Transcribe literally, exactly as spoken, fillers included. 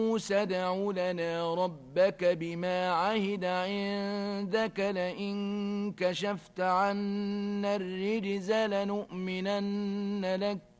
موسى ادْعُ لنا ربك بما عهد عندك لئن كشفت عنا الرجز لنؤمنن لك